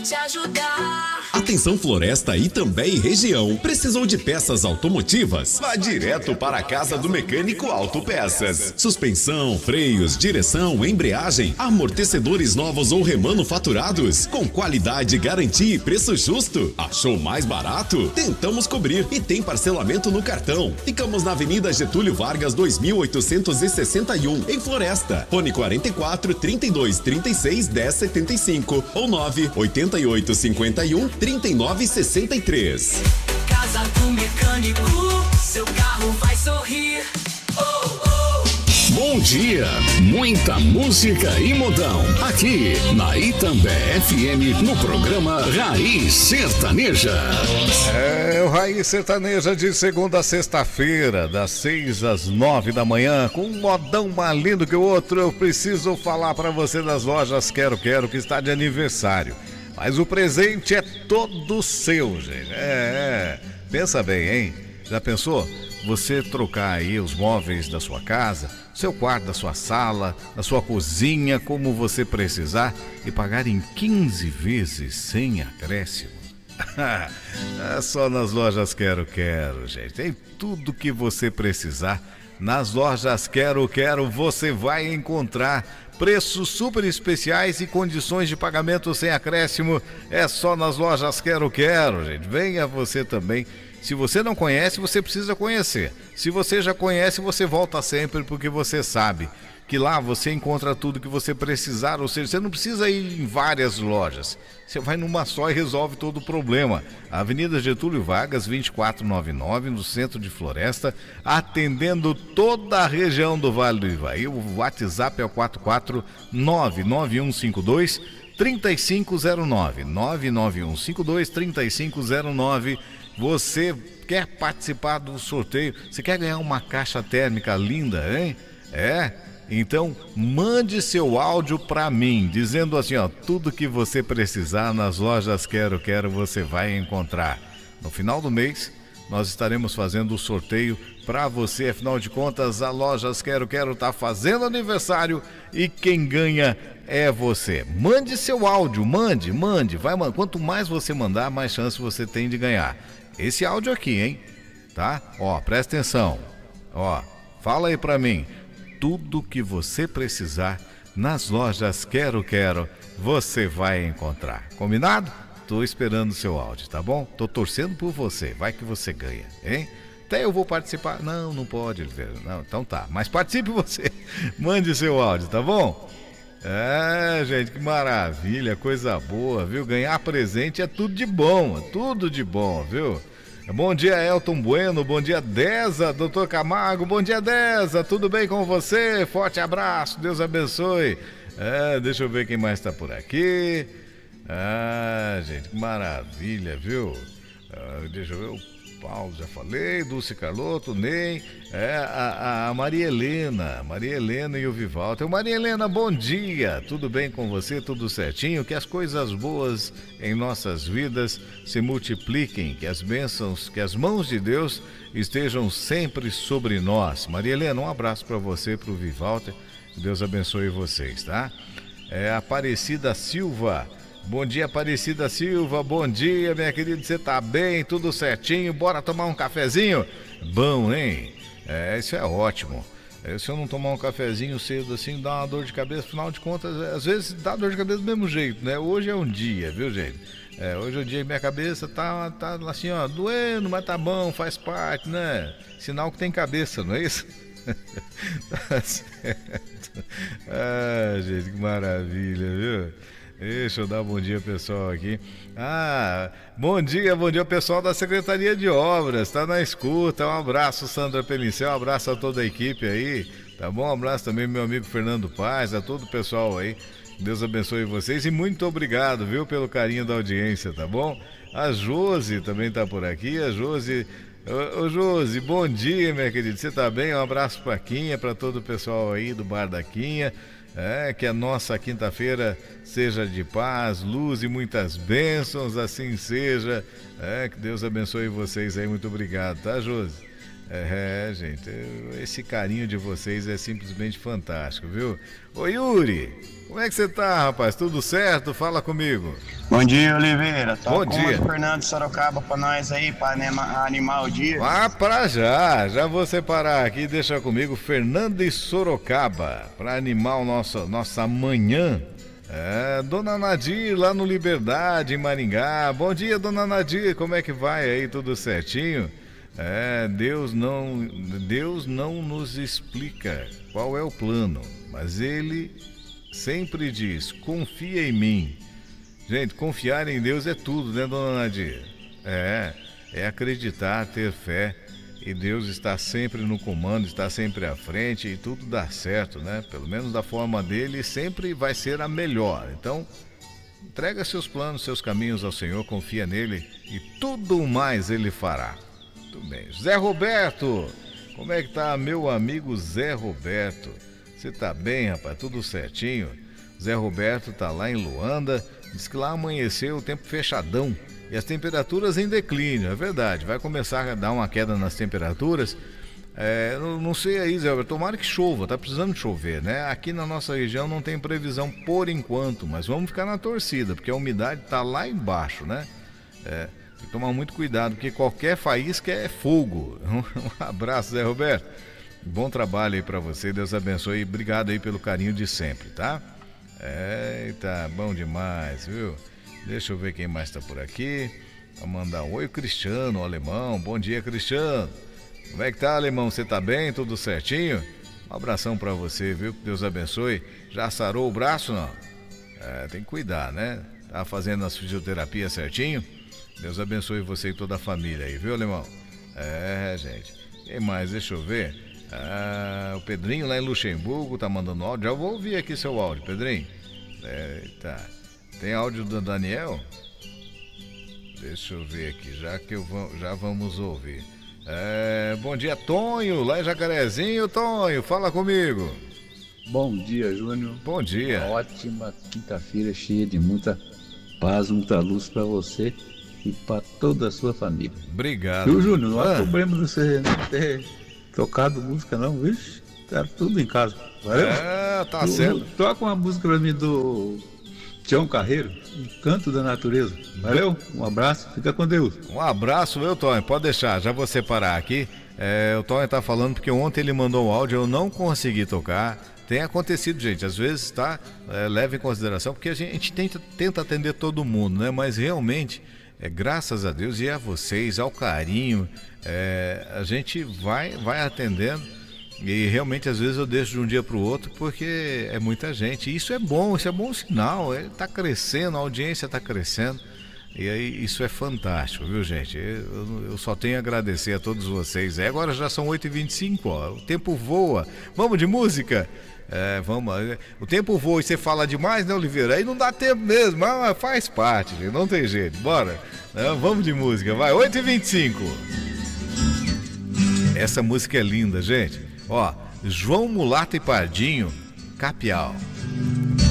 te ajudar. Atenção Floresta e também região. Precisou de peças automotivas? Vá direto para a Casa do Mecânico Autopeças. Suspensão, freios, direção, embreagem, amortecedores novos ou remanufaturados, com qualidade, garantia e preço justo. Achou mais barato? Tentamos cobrir e tem parcelamento no cartão. Ficamos na Avenida Getúlio Vargas 2861, em Floresta. Fone 44 32 36 10 75 ou 9 88 51 39 63. Casa do Mecânico, seu carro vai sorrir. Bom dia, muita música e modão. Aqui na Itambé FM, no programa Raiz Sertaneja. É o Raiz Sertaneja de segunda a sexta-feira, das 6 às 9 da manhã, com um modão mais lindo que o outro. Eu preciso falar para você das lojas Quero Quero, que está de aniversário. Mas o presente é todo seu, gente. Pensa bem, hein? Já pensou? Você trocar aí os móveis da sua casa, seu quarto, da sua sala, da sua cozinha, como você precisar, e pagar em 15 vezes sem acréscimo. É só nas lojas Quero Quero, gente. Tem tudo que você precisar. Nas lojas Quero Quero você vai encontrar preços super especiais e condições de pagamento sem acréscimo. É só nas lojas Quero Quero, gente. Venha você também. Se você não conhece, você precisa conhecer. Se você já conhece, você volta sempre, porque você sabe que lá você encontra tudo que você precisar. Ou seja, você não precisa ir em várias lojas. Você vai numa só e resolve todo o problema. Avenida Getúlio Vargas, 2499, no centro de Floresta, atendendo toda a região do Vale do Ivaí. O WhatsApp é o 4499152 3509, 99152 3509. Você quer participar do sorteio? Você quer ganhar uma caixa térmica linda, hein? Então mande seu áudio para mim, dizendo assim, ó, tudo que você precisar nas lojas Quero Quero você vai encontrar. No final do mês, nós estaremos fazendo o sorteio para você. Afinal de contas, a lojas Quero Quero tá fazendo aniversário e quem ganha é você. Mande seu áudio, mande. Quanto mais você mandar, mais chance você tem de ganhar. Esse áudio aqui, hein? Tá? Ó, presta atenção. Ó, fala aí pra mim. Tudo que você precisar nas lojas Quero Quero, você vai encontrar. Combinado? Tô esperando o seu áudio, tá bom? Tô torcendo por você. Vai que você ganha, hein? Até eu vou participar. Não pode, Oliveira. Não, então tá. Mas participe você. Mande seu áudio, tá bom? Gente, que maravilha, coisa boa, viu? Ganhar presente é tudo de bom, viu? Bom dia, Elton Bueno, bom dia, Deza, doutor Camargo, bom dia, Deza, tudo bem com você? Forte abraço, Deus abençoe. Deixa eu ver quem mais tá por aqui. Gente, que maravilha, viu? Deixa eu ver, o Paulo, já falei, Dulce Carlotto, Ney, a Maria Helena e o Vivaldo. Maria Helena, bom dia, tudo bem com você, tudo certinho? Que as coisas boas em nossas vidas se multipliquem, que as bênçãos, que as mãos de Deus estejam sempre sobre nós. Maria Helena, um abraço para você, para o Vivaldo, Deus abençoe vocês, tá? Aparecida Silva, bom dia, Aparecida Silva, bom dia, minha querida, você tá bem, tudo certinho, bora tomar um cafezinho? Bom, hein? Isso é ótimo. Se eu não tomar um cafezinho cedo assim, dá uma dor de cabeça, afinal de contas, às vezes dá dor de cabeça do mesmo jeito, né? Hoje é um dia, viu, gente? Hoje é um dia que minha cabeça tá assim, ó, doendo, mas tá bom, faz parte, né? Sinal que tem cabeça, não é isso? Tá certo. Gente, que maravilha, viu? Deixa eu dar bom dia, pessoal, aqui. Bom dia pessoal da Secretaria de Obras, tá na escuta. Um abraço, Sandra Pelincel, um abraço a toda a equipe aí, tá bom? Um abraço também meu amigo Fernando Paz, a todo o pessoal aí. Deus abençoe vocês e muito obrigado, viu, pelo carinho da audiência, tá bom? A Josi também tá por aqui, a Josi. Ô Josi, bom dia, minha querida, você tá bem? Um abraço pra Quinha, pra todo o pessoal aí do Bar da Quinha. Que a nossa quinta-feira seja de paz, luz e muitas bênçãos, assim seja. Que Deus abençoe vocês aí, muito obrigado, tá, Josi? Gente, esse carinho de vocês é simplesmente fantástico, viu? Ô Yuri, como é que você tá, rapaz? Tudo certo? Fala comigo. Bom dia, Oliveira. Bom dia. O Fernando de Sorocaba pra nós aí, pra animar o dia. Vá pra já vou separar aqui, deixa comigo, Fernando de Sorocaba, pra animar o nossa manhã. Dona Nadir, lá no Liberdade, em Maringá. Bom dia, Dona Nadir, como é que vai aí? Tudo certinho? Deus não nos explica qual é o plano, mas Ele sempre diz, confia em mim. Gente, confiar em Deus é tudo, né, Dona Nadir? É acreditar, ter fé, e Deus está sempre no comando, está sempre à frente e tudo dá certo, né? Pelo menos da forma dele, sempre vai ser a melhor. Então, entrega seus planos, seus caminhos ao Senhor, confia nele e tudo mais Ele fará. Muito bem. Zé Roberto, como é que tá, meu amigo Zé Roberto? Você tá bem, rapaz? Tudo certinho? Zé Roberto tá lá em Luanda, diz que lá amanheceu o tempo fechadão e as temperaturas em declínio, é verdade, vai começar a dar uma queda nas temperaturas. Não sei aí, Zé Roberto, tomara que chova, tá precisando chover, né? Aqui na nossa região não tem previsão por enquanto, mas vamos ficar na torcida, porque a umidade tá lá embaixo, né? Tem que tomar muito cuidado, porque qualquer faísca é fogo. Um abraço, Zé Roberto. Bom trabalho aí pra você, Deus abençoe e obrigado aí pelo carinho de sempre, tá? Eita, bom demais, viu? Deixa eu ver quem mais tá por aqui. Vou mandar um oi, o Cristiano, o alemão. Bom dia, Cristiano. Como é que tá, alemão? Você tá bem? Tudo certinho? Um abração pra você, viu? Que Deus abençoe. Já sarou o braço, não? Tem que cuidar, né? Tá fazendo as fisioterapias certinho? Deus abençoe você e toda a família aí, viu, alemão? Gente. Quem mais? Deixa eu ver. O Pedrinho lá em Luxemburgo tá mandando áudio. Já vou ouvir aqui seu áudio, Pedrinho. Tá. Tem áudio do Daniel? Deixa eu ver aqui, já vamos ouvir. Bom dia, Tonho, lá em Jacarezinho. Tonho, fala comigo. Bom dia, Júnior. Bom dia. Uma ótima quinta-feira cheia de muita paz, muita luz para você e para toda a sua família. Obrigado. Viu, Júnior? Não há problema de você não ter tocado música, não, vixe? Tá tudo em casa. Valeu? Tá certo. Toca uma música para mim do Tião Carreiro, Um Canto da Natureza. Valeu? Um abraço, fica com Deus. Um abraço, meu Tonho, pode deixar, já vou separar aqui. O Tonho tá falando porque ontem ele mandou um áudio, eu não consegui tocar. Tem acontecido, gente, às vezes tá, leva em consideração, porque a gente tenta atender todo mundo, né? Mas realmente, graças a Deus e a vocês, ao carinho, a gente vai atendendo. E realmente às vezes eu deixo de um dia para o outro porque é muita gente. E isso é bom sinal. Está crescendo, a audiência está crescendo. E aí isso é fantástico, viu, gente? Eu só tenho a agradecer a todos vocês. Agora já são 8h25, ó, o tempo voa. Vamos de música? Vamos. O tempo voa e você fala demais, né, Oliveira? Aí não dá tempo mesmo, mas faz parte, gente, não tem jeito. Bora. Vamos de música, vai. 8h25. Essa música é linda, gente. Ó, João Mulato e Pardinho, Capial.